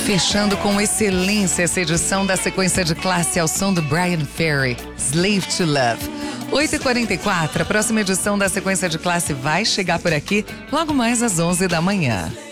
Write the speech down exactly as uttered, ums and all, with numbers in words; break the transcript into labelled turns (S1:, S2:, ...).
S1: Fechando com excelência essa edição da sequência de classe ao som do Brian Ferry, Slave to Love. oito e quarenta e quatro, a próxima edição da sequência de classe vai chegar por aqui logo mais às onze da manhã.